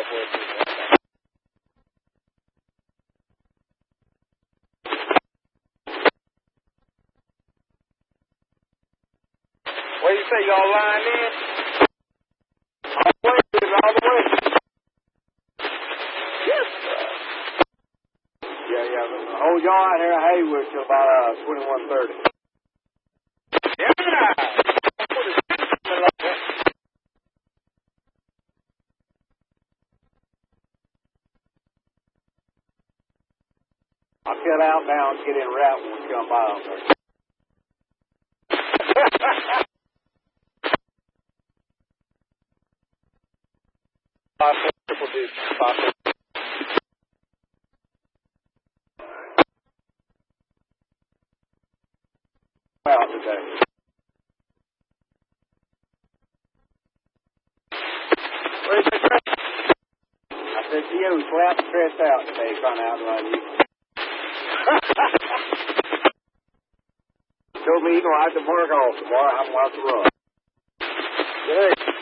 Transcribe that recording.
What do you say, y'all lined in? All the way, all the way. Yes, sir. Yeah. Hold y'all out here at Haywood till about 21:30. Yeah. I'll cut out now and get in route when we come by on there. Triple digits. Out today. What is it? I said to you, slap the stressed out today, trying to outrun you. Told me you're going to have to work off tomorrow. I'm going to have to run. Good.